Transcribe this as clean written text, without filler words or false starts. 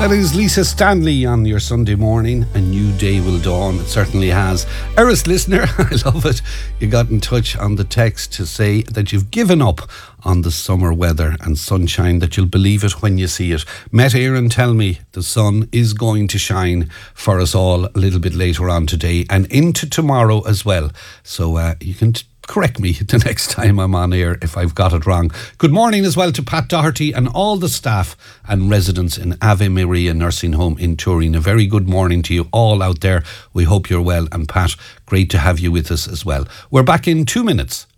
That is Lisa Stanley on your Sunday morning. A new day will dawn. It certainly has. Eris listener, I love it. You got in touch on the text to say that you've given up on the summer weather and sunshine, that you'll believe it when you see it. Met Aaron tell me the sun is going to shine for us all a little bit later on today and into tomorrow as well. So you can correct me the next time I'm on air if I've got it wrong. Good morning as well to Pat Doherty and all the staff and residents in Ave Maria Nursing Home in Turin. A very good morning to you all out there. We hope you're well, and Pat, great to have you with us as well. We're back in 2 minutes